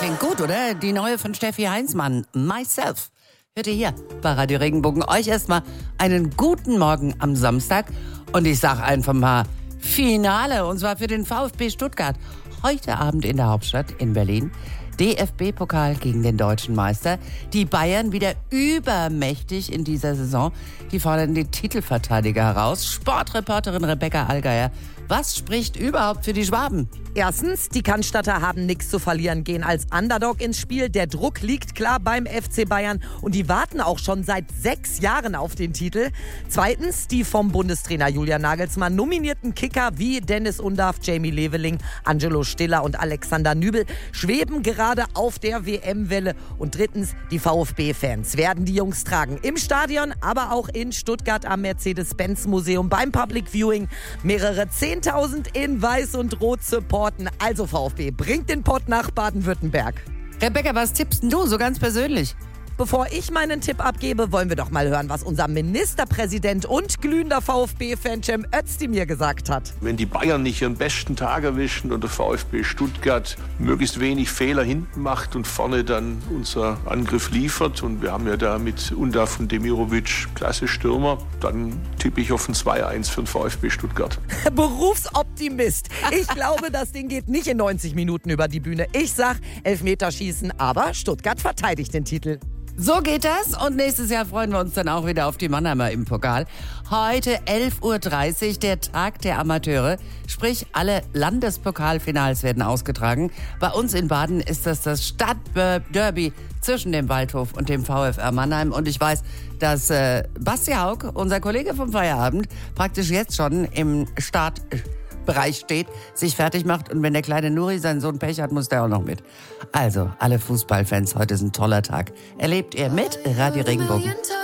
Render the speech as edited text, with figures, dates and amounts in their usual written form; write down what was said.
Klingt gut, oder? Die neue von Steffi Heinzmann, Myself. Hört ihr hier bei Radio Regenbogen. Euch erstmal einen guten Morgen am Samstag. Und ich sag einfach mal Finale, und zwar für den VfB Stuttgart. Heute Abend in der Hauptstadt in Berlin. DFB-Pokal gegen den deutschen Meister. Die Bayern wieder übermächtig in dieser Saison. Die fordern die Titelverteidiger heraus. Sportreporterin Rebecca Allgeier. Was spricht überhaupt für die Schwaben? Erstens, die Cannstatter haben nichts zu verlieren, gehen als Underdog ins Spiel. Der Druck liegt klar beim FC Bayern und die warten auch schon seit 6 Jahren auf den Titel. Zweitens, die vom Bundestrainer Julian Nagelsmann nominierten Kicker wie Dennis Undaff, Jamie Leveling, Angelo Stiller und Alexander Nübel schweben gerade auf der WM-Welle. Und drittens, die VfB-Fans werden die Jungs tragen. Im Stadion, aber auch in Stuttgart am Mercedes-Benz-Museum beim Public Viewing. Mehrere 10.000 in Weiß und Rot supporten. Also VfB, bringt den Pott nach Baden-Württemberg. Rebecca, was tippst denn du so ganz persönlich? Bevor ich meinen Tipp abgebe, wollen wir doch mal hören, was unser Ministerpräsident und glühender VfB-Fan Cem Özdemir gesagt hat. Wenn die Bayern nicht ihren besten Tag erwischen und der VfB Stuttgart möglichst wenig Fehler hinten macht und vorne dann unser Angriff liefert, und wir haben ja da mit Undaff und Demirovic klasse Stürmer, dann tippe ich auf ein 2-1 für den VfB Stuttgart. Berufsoptimist. Ich glaube, das Ding geht nicht in 90 Minuten über die Bühne. Ich sag Elfmeterschießen, aber Stuttgart verteidigt den Titel. So geht das, und nächstes Jahr freuen wir uns dann auch wieder auf die Mannheimer im Pokal. Heute 11.30 Uhr, der Tag der Amateure, sprich alle Landespokalfinals werden ausgetragen. Bei uns in Baden ist das Stadtderby zwischen dem Waldhof und dem VfR Mannheim, und ich weiß, dass Basti Haug, unser Kollege vom Feierabend, praktisch jetzt schon im Startbereich steht, sich fertig macht, und wenn der kleine Nuri seinen Sohn Pech hat, muss der auch noch mit. Also, alle Fußballfans, heute ist ein toller Tag. Erlebt ihr mit Radio Regenbogen.